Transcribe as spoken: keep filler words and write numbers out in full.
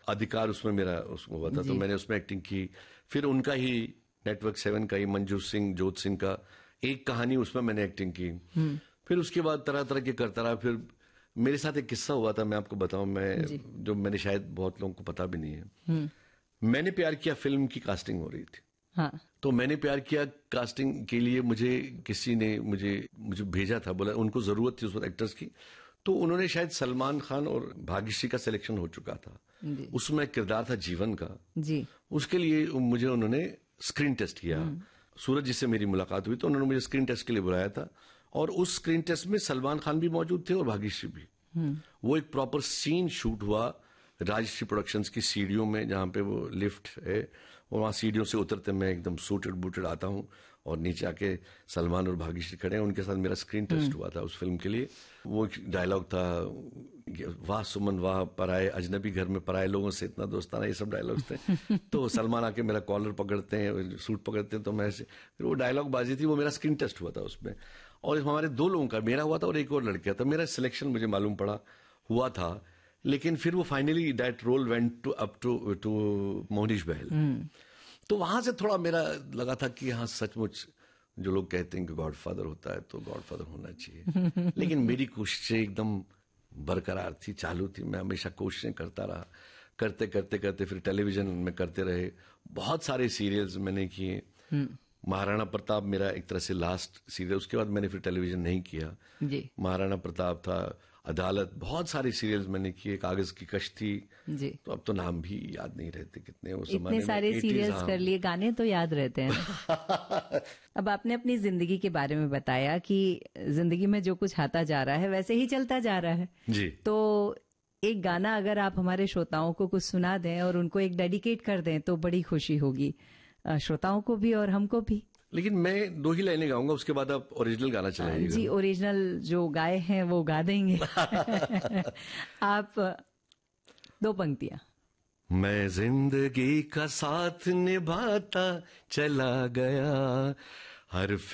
अधिकार उसमें मेरा उसमें हुआ था, तो मैंने उसमें एक्टिंग की। फिर उनका ही नेटवर्क सेवन का ही मंजू सिंह जोत सिंह का एक कहानी, उसमें मैंने एक्टिंग की। फिर उसके बाद तरह तरह के करता रहा। फिर मेरे साथ एक किस्सा हुआ था, मैं आपको बताऊं, मैं जो मैंने शायद बहुत लोगों को पता भी नहीं है। मैंने प्यार किया फिल्म की कास्टिंग हो रही थी। हाँ। तो मैंने प्यार किया कास्टिंग के लिए मुझे किसी ने मुझे मुझे भेजा था, बोला उनको जरूरत थी उस वक्त एक्टर्स की। तो उन्होंने शायद सलमान खान और भाग्यश्री का सिलेक्शन हो चुका था, उसमें किरदार था जीवन का जी। उसके लिए मुझे उन्होंने स्क्रीन टेस्ट किया। सूरज जी से मेरी मुलाकात हुई तो उन्होंने मुझे स्क्रीन टेस्ट के लिए बुलाया था, और उस स्क्रीन टेस्ट में सलमान खान भी मौजूद थे और भाग्यश्री भी। वो एक प्रॉपर सीन शूट हुआ राजश्री प्रोडक्शंस की सीढ़ियों में, जहां पे वो लिफ्ट है, और वहां सीढ़ियों से उतरते मैं एकदम सूटेड बूटेड आता हूं, और नीचे आके सलमान और भाग्यश्री खड़े हैं, उनके साथ मेरा स्क्रीन टेस्ट हुआ था उस फिल्म के लिए। वो एक डायलॉग था, वाह सुमन वाह, पराए अजनबी घर में पराए लोगों से इतना दोस्ताना, ये सब डायलॉग्स थे। तो सलमान आके मेरा कॉलर पकड़ते हैं, सूट पकड़ते हैं, तो मैं ऐसे, फिर वो डायलॉग बाजी थी, वो मेरा स्क्रीन टेस्ट हुआ था उसमें। और हमारे दो लोगों का, मेरा हुआ था और एक और लड़का था, मेरा सिलेक्शन मुझे मालूम पड़ा हुआ था, लेकिन फिर वो finally that role went to up to to Mohnish बहल। तो वहां से थोड़ा मेरा लगा था कि हाँ सचमुच जो लोग कहते हैं कि गॉडफादर होता है तो गॉडफादर होना चाहिए। लेकिन मेरी कोशिशें एकदम बरकरार थी, चालू थी, मैं हमेशा कोशिशें करता रहा, करते करते करते फिर टेलीविजन में करते रहे, बहुत सारे सीरियल्स मैंने किए। महाराणा प्रताप मेरा एक तरह से लास्ट सीरियल, उसके बाद मैंने फिर टेलीविजन नहीं किया जी। महाराणा प्रताप था, अदालत, बहुत सारे सीरियल्स मैंने किए, कागज की कश्ती जी। तो अब तो नाम भी याद नहीं रहते कितने उस इतने सारे सीरियल्स कर लिए, गाने तो याद रहते हैं। अब आपने अपनी जिंदगी के बारे में बताया कि जिंदगी में जो कुछ आता जा रहा है वैसे ही चलता जा रहा है जी। तो एक गाना अगर आप हमारे श्रोताओं को कुछ सुना दें और उनको एक डेडिकेट कर दें तो बड़ी खुशी होगी, श्रोताओं को भी और हमको भी। लेकिन मैं दो ही लाइनें गाऊंगा, उसके बाद आप ओरिजिनल गाना चलाइएगा। जी, ओरिजिनल जो गाए हैं वो गा देंगे। आप दो पंक्तियां। मैं जिंदगी का साथ निभाता चला गया, हर